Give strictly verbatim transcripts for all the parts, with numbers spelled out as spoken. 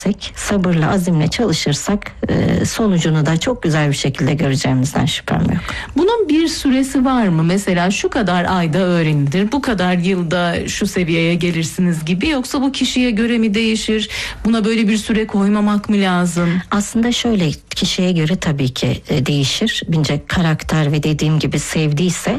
sabırla, azimle çalışırsak e, sonucunu da çok güzel bir şekilde göreceğimizden şüphem yok. Bunun bir süresi var mı? Mesela şu kadar ayda öğrenilir, bu kadar yılda şu seviyeye gelirsiniz gibi, yoksa bu kişiye göre mi değişir? Buna böyle bir süre koymamak mı lazım? Aslında şöyle, kişiye göre tabii ki e, değişir. Bence karakter ve dediğim gibi sevdiyse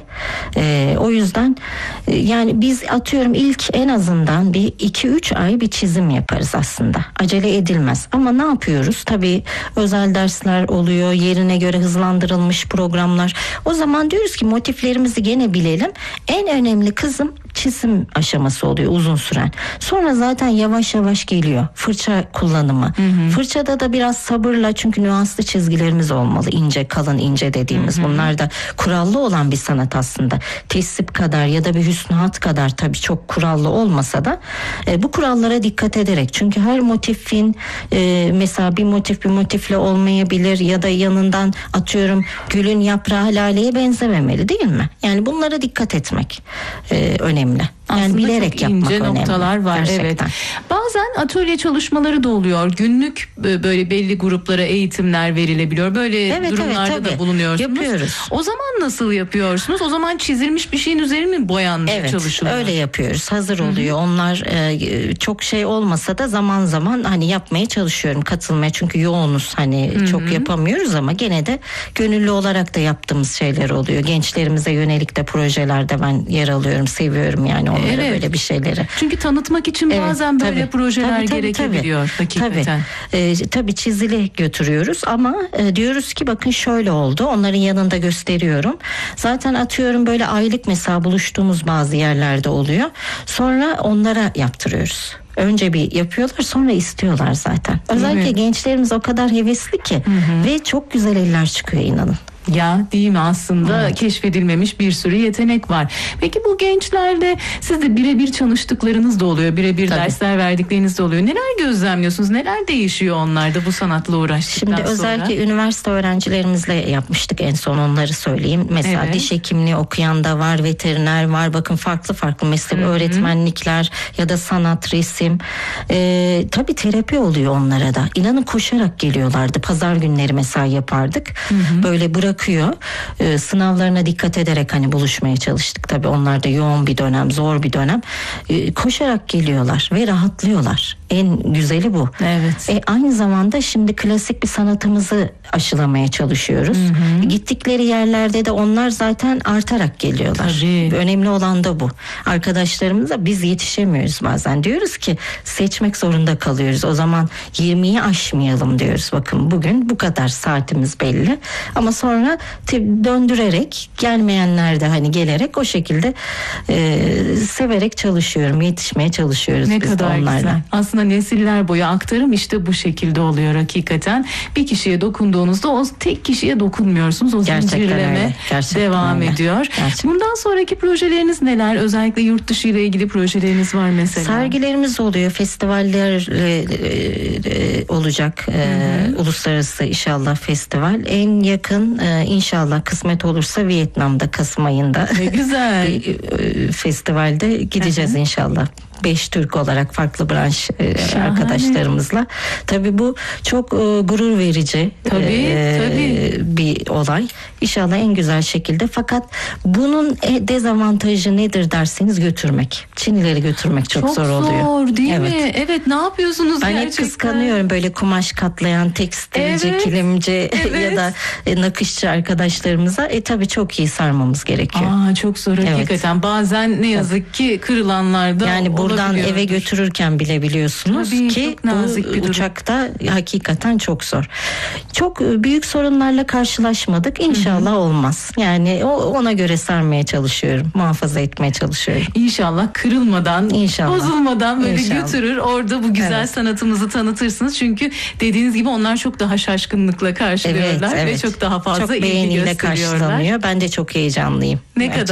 e, o yüzden e, yani biz atıyorum ilk en azından bir iki üç ay bir çizim yaparız aslında. Acele edilmez. Ama ne yapıyoruz? Tabii özel dersler oluyor, yerine göre hızlandırılmış programlar. O zaman diyoruz ki motiflerimizi gene bilelim. En önemli kısım çizim aşaması oluyor uzun süren. Sonra zaten yavaş yavaş geliyor fırça kullanımı. Hı hı. Fırçada da biraz sabırla, çünkü nüanslı çizgilerimiz olmalı. İnce, kalın, ince dediğimiz. Hı hı. Bunlar da kurallı olan bir sanat aslında. Tesip kadar ya da bir hüsnühat kadar tabii çok kurallı olmasa da e, bu kurallara dikkat ederek. Çünkü her motifin e, mesela bir motif bir motifle olmayabilir ya da yanından atıyorum gülün yaprağı laleye benzememeli, değil mi? Yani bunlara dikkat etmek e, önemli. Yani aslında bilerek çok yapmak ince önemli. noktalar var. Gerçekten. Evet. Bazen atölye çalışmaları da oluyor. Günlük böyle belli gruplara eğitimler verilebiliyor. Böyle evet, durumlarda evet, da bulunuyorsunuz. Yapıyoruz. O zaman nasıl yapıyorsunuz? O zaman çizilmiş bir şeyin üzerine mi boyanmaya evet, çalışılıyor? Evet, öyle yapıyoruz. Hazır oluyor. Hı-hı. Onlar e, çok şey olmasa da zaman zaman hani yapmaya çalışıyorum, katılmaya. Çünkü yoğunuz, hani Hı-hı. çok yapamıyoruz ama gene de gönüllü olarak da yaptığımız şeyler oluyor. Gençlerimize yönelik de projelerde ben yer alıyorum, seviyorum yani onlara evet. böyle bir şeyleri. Çünkü tanıtmak için evet, bazen böyle tabii, projeler tabii, tabii, gerekebiliyor tabii. hakikaten. Tabii. Ee, tabii çizili götürüyoruz ama e, diyoruz ki bakın şöyle oldu. Onların yanında gösteriyorum. Zaten atıyorum böyle aylık mesela buluştuğumuz bazı yerlerde oluyor. Sonra onlara yaptırıyoruz. Önce bir yapıyorlar, sonra istiyorlar zaten. Özellikle evet. gençlerimiz o kadar hevesli ki hı hı. ve çok güzel eller çıkıyor, inanın. Ya değil mi, aslında evet. keşfedilmemiş bir sürü yetenek var. Peki bu gençlerle siz de birebir çalıştıklarınız da oluyor, birebir dersler verdikleriniz de oluyor. Neler gözlemliyorsunuz, neler değişiyor onlarda bu sanatla uğraştıktan Şimdi sonra? özellikle üniversite öğrencilerimizle yapmıştık en son, onları söyleyeyim. Mesela evet. diş hekimliği okuyan da var, veteriner var, bakın farklı farklı meslek, Hı-hı. öğretmenlikler ya da sanat, resim. Ee, tabii terapi oluyor onlara da. İnanın koşarak geliyorlardı. Pazar günleri mesela yapardık. Hı-hı. Böyle bırak akıyor. Ee, sınavlarına dikkat ederek hani buluşmaya çalıştık. Tabii onlar da yoğun bir dönem, zor bir dönem. Ee, koşarak geliyorlar ve rahatlıyorlar. En güzeli bu. Evet. E, aynı zamanda şimdi klasik bir sanatımızı aşılamaya çalışıyoruz. Hı hı. Gittikleri yerlerde de onlar zaten artarak geliyorlar. Tabii. Önemli olan da bu. Arkadaşlarımıza biz yetişemiyoruz bazen. Diyoruz ki seçmek zorunda kalıyoruz. O zaman yirmiyi aşmayalım diyoruz. Bakın bugün bu kadar saatimiz belli. Ama sonra döndürerek, gelmeyenler de hani gelerek o şekilde e, severek çalışıyorum. Yetişmeye çalışıyoruz ne biz kadar de onlarla. Güzel. Aslında nesiller boyu aktarım işte bu şekilde oluyor hakikaten. Bir kişiye dokunduğunuzda o tek kişiye dokunmuyorsunuz. O Gerçekten zincirleme öyle. Gerçekten devam öyle. ediyor. Gerçekten. Bundan sonraki projeleriniz neler? Özellikle yurt dışı ile ilgili projeleriniz var mesela. Sergilerimiz oluyor. Festivaller e, e, olacak. E, uluslararası inşallah festival. En yakın e, inşallah kısmet olursa Vietnam'da Kasım ayında. Ne güzel. e, festivalde gideceğiz Hı-hı. inşallah. Beş Türk olarak farklı branş e, arkadaşlarımızla. Tabii bu çok e, gurur verici tabii, e, tabii. bir olay. İnşallah en güzel şekilde. Fakat bunun dezavantajı nedir derseniz götürmek. Çinileri götürmek çok, çok zor oluyor. Çok zor değil evet. mi? Evet, ne yapıyorsunuz ben gerçekten? Ben hep kıskanıyorum böyle kumaş katlayan tekstilci, evet. kilimci evet. ya da e, nakışçı arkadaşlarımıza. E tabii çok iyi sarmamız gerekiyor. Aa, çok zor hakikaten. Evet. Bazen ne yazık ki kırılanlar da yani buradan eve götürürken bile biliyorsunuz tabii, ki bu uçakta hakikaten çok zor. Çok büyük sorunlarla karşılaşmadık. İnşallah Hı-hı. olmaz. Yani ona göre sarmaya çalışıyorum. Muhafaza etmeye çalışıyorum. İnşallah kırılmadan, İnşallah. bozulmadan böyle İnşallah. götürür. Orada bu güzel evet. sanatımızı tanıtırsınız. Çünkü dediğiniz gibi onlar çok daha şaşkınlıkla karşılıyorlar evet, evet. ve çok daha fazla çok ilgi gösteriyorlar. Çok beğeniyle karşılanıyor. Ben de çok heyecanlıyım. Ne gerçekten. kadar